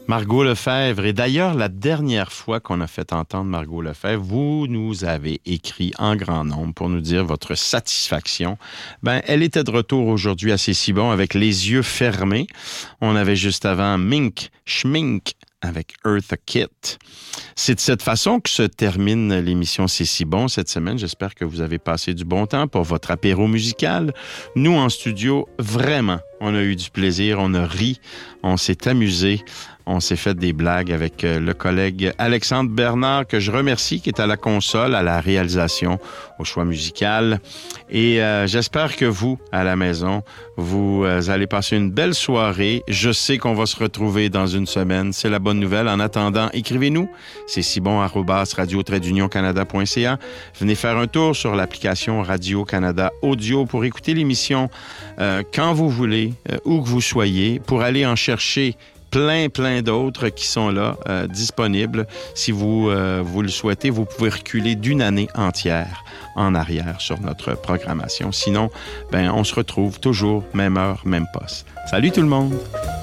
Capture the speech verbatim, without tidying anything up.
Margot Lefebvre. Et d'ailleurs, la dernière fois qu'on a fait entendre Margot Lefebvre, vous nous avez écrit en grand nombre pour nous dire votre satisfaction. Ben, elle était de retour aujourd'hui à C'est si bon avec les yeux fermés. On avait juste avant Mink, Schmink avec Eartha Kitt. C'est de cette façon que se termine l'émission C'est si bon cette semaine. J'espère que vous avez passé du bon temps pour votre apéro musical. Nous, en studio, vraiment, on a eu du plaisir, on a ri, on s'est amusé. On s'est fait des blagues avec le collègue Alexandre Bernard, que je remercie, qui est à la console, à la réalisation, au choix musical. Et euh, j'espère que vous, à la maison, vous euh, allez passer une belle soirée. Je sais qu'on va se retrouver dans une semaine. C'est la bonne nouvelle. En attendant, écrivez-nous. C'est si bon arobase radio tiret union canada point c a. Venez faire un tour sur l'application Radio-Canada Audio pour écouter l'émission euh, quand vous voulez, euh, où que vous soyez, pour aller en chercher plein, plein d'autres qui sont là, euh, disponibles. Si vous, euh, vous le souhaitez, vous pouvez reculer d'une année entière en arrière sur notre programmation. Sinon, ben, on se retrouve toujours, même heure, même poste. Salut tout le monde!